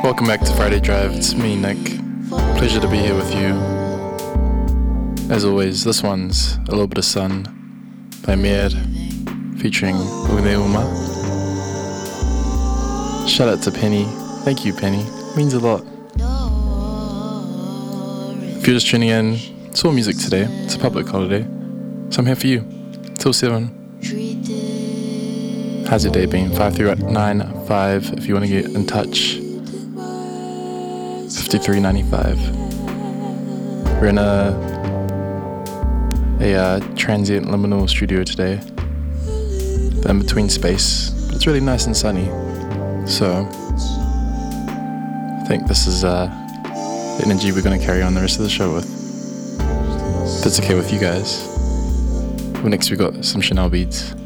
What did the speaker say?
Welcome back to Friday Drive. It's me, Nick. Pleasure to be here with you. As always, this one's A Little Bit of Sun by Mir featuring Uneuma. Shout out to Penny. Thank you, Penny. It means a lot. If you're just tuning in, it's all music today. It's a public holiday. So I'm here for you. Till 7. How's your day been? 53995 if you want to get in touch. 5395. We're in a transient liminal studio today. The in-between space. But it's really nice and sunny. So I think this is the energy we're going to carry on the rest of the show with. If that's okay with you guys. Well, next we got some Chanel beats.